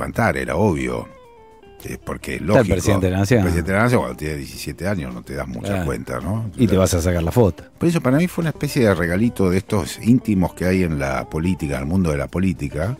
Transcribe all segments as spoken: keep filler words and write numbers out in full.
levantar, era obvio. Eh, porque es lógico. El presidente de la Nación. El presidente de la Nación, cuando tienes diecisiete años, no te das mucha ah. cuenta, ¿no? Y te vas a sacar la foto. Por eso, para mí fue una especie de regalito de estos íntimos que hay en la política, en el mundo de la política,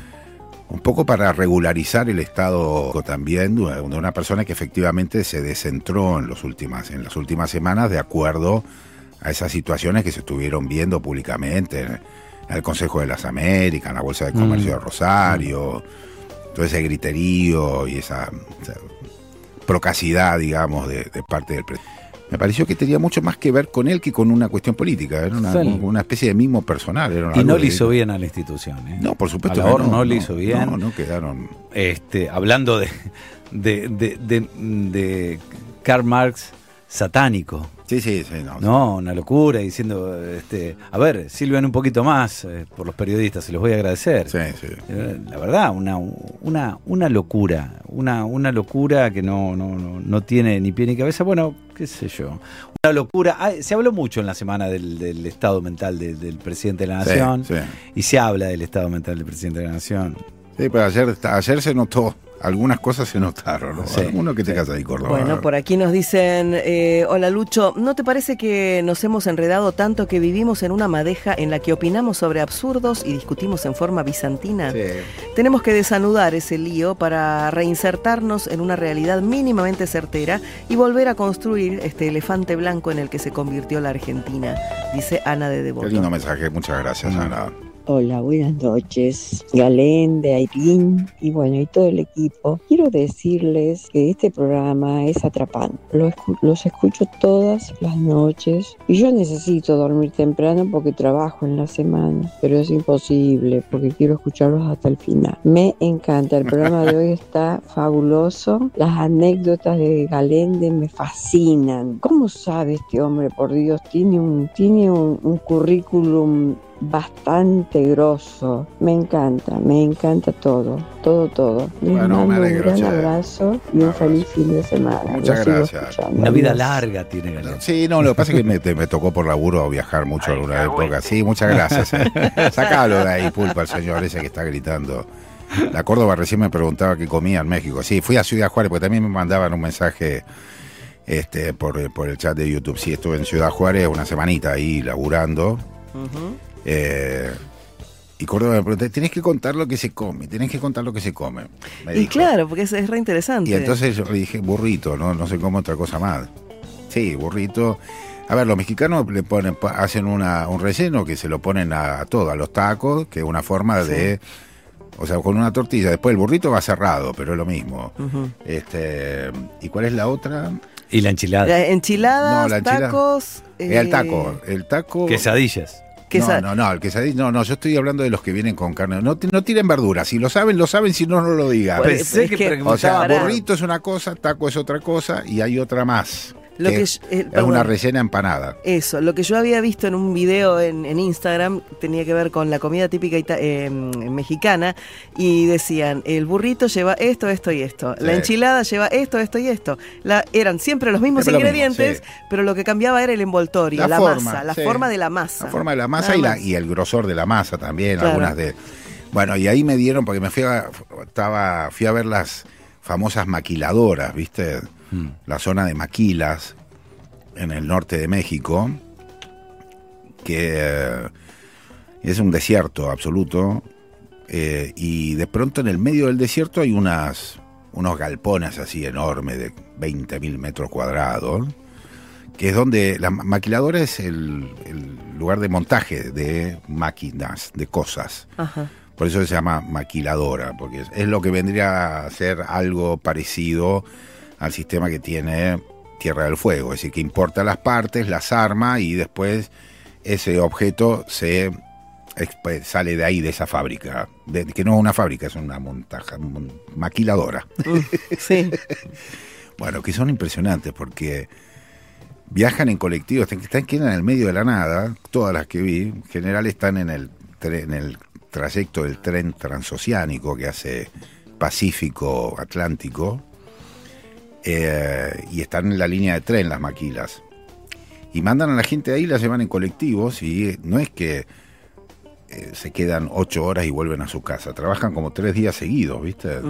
un poco para regularizar el estado también de una persona que efectivamente se descentró en, los últimas, en las últimas semanas de acuerdo a esas situaciones que se estuvieron viendo públicamente en el Consejo de las Américas, en la Bolsa de Comercio mm. de Rosario, mm. todo ese griterío y esa, esa procacidad, digamos, de, de parte del presidente. Me pareció que tenía mucho más que ver con él que con una cuestión política. Era una, sí. una especie de mimo personal. Era y no le hizo bien a la institución. ¿eh? No, por supuesto. A la no, no, no le no, hizo bien. No, no quedaron. Este, hablando de, de, de, de, de Karl Marx satánico. Sí, sí, sí. No, no una locura, diciendo, este, a ver, silben un poquito más eh, por los periodistas, se los voy a agradecer. Sí, sí. Eh, la verdad, una, una, una locura, una, una locura que no, no, no, no tiene ni pie ni cabeza. Bueno, qué sé yo. Una locura. Ah, se habló mucho en la semana del, del estado mental de, del presidente de la Nación. Sí, sí. Y se habla del estado mental del presidente de la Nación. Sí, pero ayer, ayer se notó. Algunas cosas se notaron, ¿no? Sí, Uno que te sí. casa ahí, Córdoba. Bueno, por aquí nos dicen, eh, hola Lucho, ¿no te parece que nos hemos enredado tanto que vivimos en una madeja en la que opinamos sobre absurdos y discutimos en forma bizantina? Sí. Tenemos que desanudar ese lío para reinsertarnos en una realidad mínimamente certera y volver a construir este elefante blanco en el que se convirtió la Argentina, dice Ana de Devoto. Qué lindo mensaje, muchas gracias, Ana. Hola, buenas noches, Galén, de Airín y bueno, y todo el equipo. Quiero decirles que este programa es atrapante. Lo escu- los escucho todas las noches y yo necesito dormir temprano porque trabajo en la semana, pero es imposible porque quiero escucharlos hasta el final. Me encanta, el programa de hoy está fabuloso. Las anécdotas de Galende me fascinan. ¿Cómo sabe este hombre, por Dios? Tiene un, tiene un, un currículum bastante grosso. Me encanta, me encanta todo, todo, todo. Les bueno, mando me alegro, un gran che. abrazo y un, un feliz fin de semana. Muchas Lo gracias. Una vida larga tiene Galén. Sí, no, lo que pasa es que me, te, me tocó por laburo viajar mucho en alguna época. Sí, muchas gracias. Eh. Sacalo de ahí, pulpa, el señor ese que está gritando. La Córdoba recién me preguntaba qué comía en México. Sí, fui a Ciudad Juárez, porque también me mandaban un mensaje este por, por el chat de YouTube. Sí, estuve en Ciudad Juárez una semanita ahí laburando. Uh-huh. Eh, y Córdoba me preguntó, tenés que contar lo que se come, tenés que contar lo que se come. Y dijo. Claro, porque es, es re interesante. Y entonces yo le dije, burrito, no, no se come otra cosa más. Sí, burrito. A ver, los mexicanos le ponen, hacen una, un relleno que se lo ponen a, a todo, a los tacos, que es una forma sí. de... O sea, con una tortilla. Después el burrito va cerrado, pero es lo mismo. Uh-huh. Este, ¿y cuál es la otra? Y la enchilada. La enchiladas, no, la enchilada, tacos... Eh, el taco, el taco... Quesadillas. No, no, no, el quesadilla, no, no, yo estoy hablando de los que vienen con carne. No, no tiren verduras, si lo saben, lo saben, si no, no lo digan. Pues, es que o sea, burrito es una cosa, taco es otra cosa y hay otra más. Lo que, que es, eh, es una rellena empanada. Eso, lo que yo había visto en un video en, en Instagram tenía que ver con la comida típica ita- eh, mexicana y decían, el burrito lleva esto, esto y esto. Sí. La enchilada lleva esto, esto y esto. La, eran siempre los mismos siempre ingredientes, mismo, sí. pero lo que cambiaba era el envoltorio, la, la forma, masa, la sí. forma de la masa. La forma de la masa y, la, y el grosor de la masa también, claro. algunas de... Bueno, y ahí me dieron, porque me fui a, estaba, fui a ver las famosas maquiladoras, ¿viste? La zona de Maquilas, en el norte de México, que eh, es un desierto absoluto, eh, y de pronto en el medio del desierto hay unas, unos galpones así enormes de veinte mil metros cuadrados, que es donde la maquiladora es el, el lugar de montaje de máquinas, de cosas. Ajá. Por eso se llama maquiladora, porque es, es lo que vendría a ser algo parecido al sistema que tiene Tierra del Fuego, es decir, que importa las partes, las arma y después ese objeto se pues, sale de ahí, de esa fábrica, de, que no es una fábrica, es una montaja, una maquiladora. Uh, sí. Bueno, que son impresionantes porque viajan en colectivos, están quedan en el medio de la nada, todas las que vi, en general están en el, en el trayecto del tren transoceánico que hace Pacífico-Atlántico. Eh, y están en la línea de tren las maquilas y mandan a la gente ahí, la llevan en colectivos y no es que eh, se quedan ocho horas y vuelven a su casa, trabajan como tres días seguidos, ¿viste?